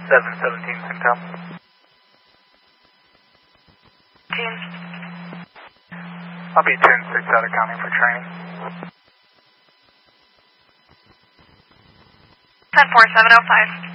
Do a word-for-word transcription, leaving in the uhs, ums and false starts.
seven seventeen SINCOM. Team. I'll be ten six out of counting for training. ten four seven oh five.